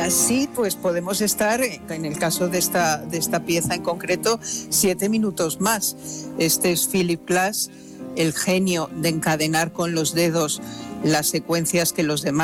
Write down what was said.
así pues podemos estar, en el caso de esta pieza en concreto, 7 minutos más. Este es Philip Glass, el genio de encadenar con los dedos las secuencias que los demás